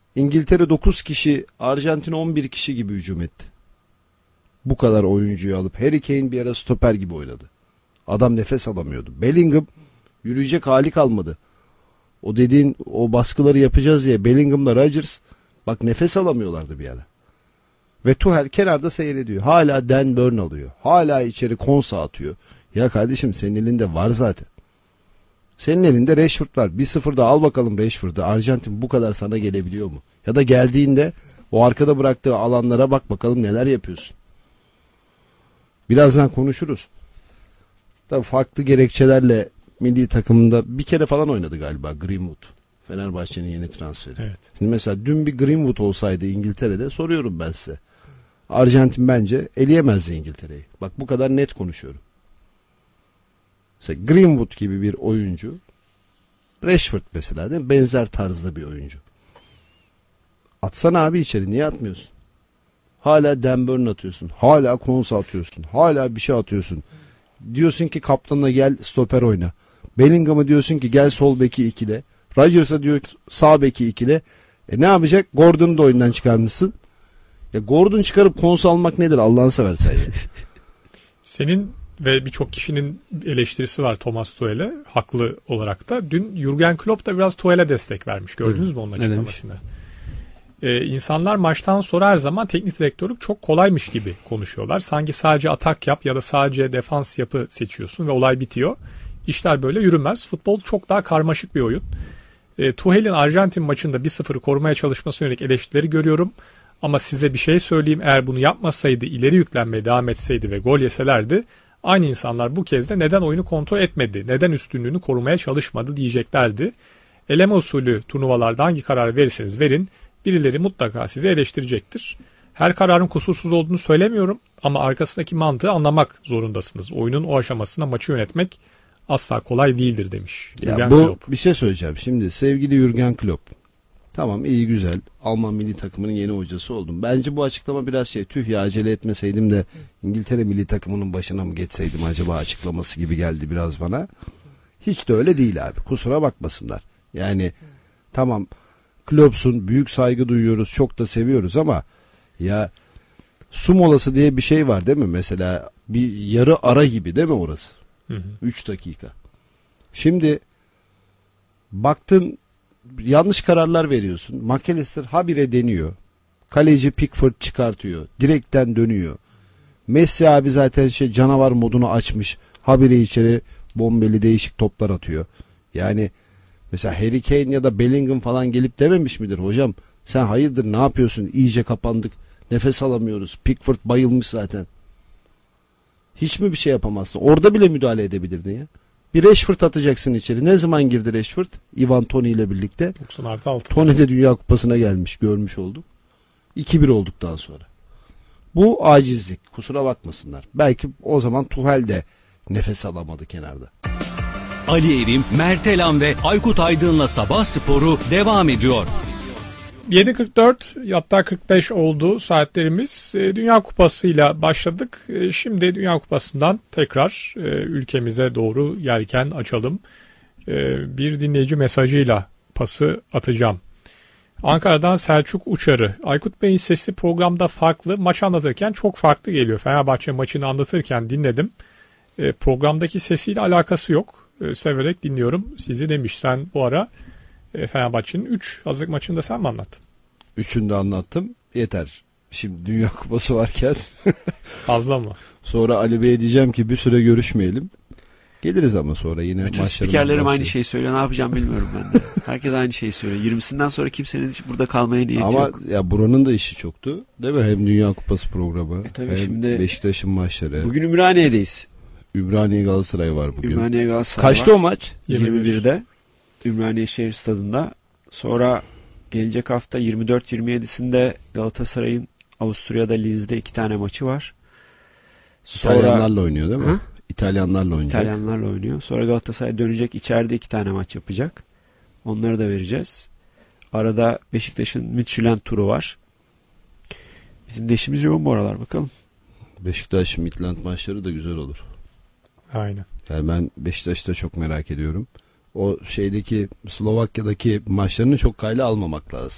İngiltere 9 kişi, Arjantin 11 kişi gibi hücum etti. Bu kadar oyuncuyu alıp Harry Kane bir ara stoper gibi oynadı. Adam nefes alamıyordu. Bellingham yürüyecek hali kalmadı. O dediğin o baskıları yapacağız diye Bellingham'la Rodgers bak nefes alamıyorlardı bir ara. Ve Tuchel kenarda seyrediyor. Hala Dan Burn alıyor. Hala içeri Konsa atıyor. Ya kardeşim senin elinde var zaten. Senin elinde Rashford var. 1-0'da al bakalım Rashford'u. Arjantin bu kadar sana gelebiliyor mu? Ya da geldiğinde o arkada bıraktığı alanlara bak bakalım neler yapıyorsun. Birazdan konuşuruz. Tabii farklı gerekçelerle milli takımında bir kere falan oynadı galiba Greenwood. Fenerbahçe'nin yeni transferi. Evet. Şimdi mesela dün bir Greenwood olsaydı İngiltere'de soruyorum ben size. Arjantin bence eleyemezdi İngiltere'yi. Bak bu kadar net konuşuyorum. Mesela Greenwood gibi bir oyuncu, Rashford mesela değil mi? Benzer tarzda bir oyuncu. Atsana abi içeri, niye atmıyorsun? Hala Dan Burn atıyorsun. Hala Konsa atıyorsun. Hala bir şey atıyorsun. Diyorsun ki kaptanla gel stoper oyna. Bellingham'a diyorsun ki gel sol beki ikile. Rodgers'a diyor sağ beki ikile. Ne yapacak? Gordon'u da oyundan çıkarmışsın. Ya Gordon çıkarıp Konsa almak nedir Allah'ını seversen ya. Senin ve birçok kişinin eleştirisi var Thomas Tuchel'e, haklı olarak da. Dün Jurgen Klopp da biraz Tuchel'e destek vermiş. Gördünüz mü onun açıklamasını? İnsanlar maçtan sonra her zaman teknik direktörlük çok kolaymış gibi konuşuyorlar. Sanki sadece atak yap ya da sadece defans yapı seçiyorsun ve olay bitiyor. İşler böyle yürümez. Futbol çok daha karmaşık bir oyun. Tuchel'in Arjantin maçında 1-0'ı korumaya çalışmasına yönelik eleştirileri görüyorum. Ama size bir şey söyleyeyim. Eğer bunu yapmasaydı, ileri yüklenmeye devam etseydi ve gol yeselerdi, aynı insanlar bu kez de neden oyunu kontrol etmedi, neden üstünlüğünü korumaya çalışmadı diyeceklerdi. Eleme usulü turnuvalarda hangi kararı verirseniz verin, birileri mutlaka sizi eleştirecektir. Her kararın kusursuz olduğunu söylemiyorum ama arkasındaki mantığı anlamak zorundasınız. Oyunun o aşamasında maçı yönetmek asla kolay değildir demiş. Ya bu Klopp. Bir şey söyleyeceğim. Şimdi sevgili Jurgen Klopp. Tamam iyi güzel. Alman milli takımının yeni hocası oldum. Bence bu açıklama biraz tüh ya acele etmeseydim de İngiltere milli takımının başına mı geçseydim acaba açıklaması gibi geldi biraz bana. Hiç de öyle değil abi. Kusura bakmasınlar. Yani tamam Klopp'sun, büyük saygı duyuyoruz, çok da seviyoruz ama ya su molası diye bir şey var değil mi? Mesela bir yarı ara gibi değil mi orası? 3 dakika. Şimdi baktın yanlış kararlar veriyorsun. McAllister habire deniyor. Kaleci Pickford çıkartıyor. Direkten dönüyor. Messi abi zaten canavar modunu açmış. Habire içeri bombeli değişik toplar atıyor. Yani mesela Harry Kane ya da Bellingham falan gelip dememiş midir hocam? Sen hayırdır ne yapıyorsun? İyice kapandık. Nefes alamıyoruz. Pickford bayılmış zaten. Hiç mi bir şey yapamazsın? Orada bile müdahale edebilirdin ya. Bir Rashford atacaksın içeri. Ne zaman girdi Rashford? Ivan Toney ile birlikte. 90+6. Toney de Dünya Kupası'na gelmiş. Görmüş olduk. 2-1 olduktan sonra. Bu acizlik. Kusura bakmasınlar. Belki o zaman Tuchel de nefes alamadı kenarda. Ali Erim, Mert Elan ve Aykut Aydın'la Sabah Sporu devam ediyor. 7.44 hatta 45 oldu saatlerimiz. Dünya Kupası'yla başladık. Şimdi Dünya Kupası'ndan tekrar ülkemize doğru yelken açalım. Bir dinleyici mesajıyla pası atacağım. Ankara'dan Selçuk Uçarı. Aykut Bey'in sesi programda farklı. Maç anlatırken çok farklı geliyor. Fenerbahçe maçını anlatırken dinledim. Programdaki sesiyle alakası yok. Severek dinliyorum sizi demiş. Sen bu ara Fenerbahçe'nin 3 hazırlık maçını da sen mi anlattın? 3'ünü de anlattım. Yeter. Şimdi Dünya Kupası varken. Fazla mı? Sonra Ali Bey'e diyeceğim ki bir süre görüşmeyelim. Geliriz ama sonra yine bütün spikerlerim aynı şeyi söylüyor. Ne yapacağım bilmiyorum ben de. Herkes aynı şeyi söylüyor. 20'sinden sonra kimsenin hiç burada kalmaya niyeti ama yok. Ama ya buranın da işi çoktu. Değil mi? Hem Dünya Kupası programı. Tabii hem şimdi Beşiktaş'ın maçları. Bugün Ümraniye'deyiz. Ümraniye Galatasaray var bugün. Ümraniye Galatasaray Kaçta var? o maç? 21'de. Ümraniye Şehir Stadı'nda. Sonra gelecek hafta 24-27'sinde Galatasaray'ın Avusturya'da Linz'de 2 tane maçı var. Sonra, İtalyanlarla oynuyor değil mi? İtalyanlarla oynayacak. İtalyanlarla oynuyor. Sonra Galatasaray dönecek, içeride 2 tane maç yapacak. Onları da vereceğiz. Arada Beşiktaş'ın Midtjylland turu var. Bizim de işimiz yoğun bu aralar, bakalım. Beşiktaş Midtjylland maçları da güzel olur. Aynen. Yani ben Beşiktaş'ı da çok merak ediyorum. O Slovakya'daki maçlarını çok kayla almamak lazım.